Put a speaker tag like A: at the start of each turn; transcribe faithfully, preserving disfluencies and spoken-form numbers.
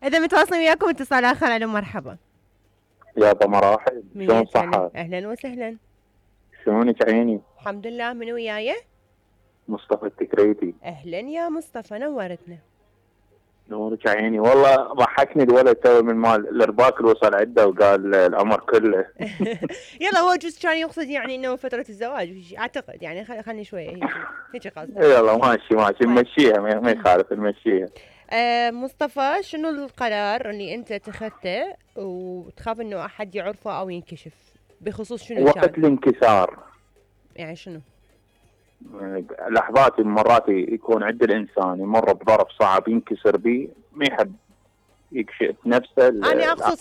A: إذا متواصلين وياكم اتصال آخر. ألو مرحبا.
B: يا مراحب، شلون صحة؟
A: أهلا وسهلا.
B: شلونك عيني؟
A: الحمد لله. من وياي؟
B: مصطفى التكريتي.
A: أهلا يا مصطفى، نورتنا.
B: نورك عيني، والله ضحكني الولد تو من مال الارباك اللي وصل عنده وقال الامر كله.
A: يلا هو جزء كان يقصد يعني انه فترة الزواج اعتقد، يعني خل... خلني شوية هيك هيك قصده.
B: يلا ماشي ماشي نمشيها، ما يخالف نمشيها.
A: آه مصطفى، شنو القرار اللي انت اتخذته وتخاف انه احد يعرفه او ينكشف بخصوص شنو
B: وقت
A: كان؟
B: الانكسار،
A: يعني شنو؟
B: لحظات مرات يكون عند الانسان يمر بظرف صعب ينكسر بيه، ما يحب يكشف نفسه.
A: انا اقصد